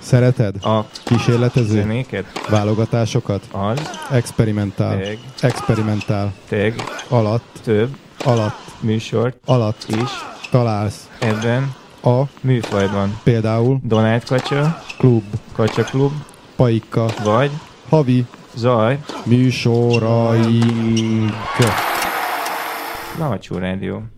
Szereted? A Kísérletező? zenéket? Válogatásokat? Az. Experimentál. Teg. Experimentál. Teg. Alatt. Több. Alatt. Műsort. Alatt. Is. Találsz. Ebben. A. Műfajban. Például. Donát kacsa. Klub. Kacsaklub. Paika. Vagy. Havi. Zaj. Műsoraink. Lahattyú rádió.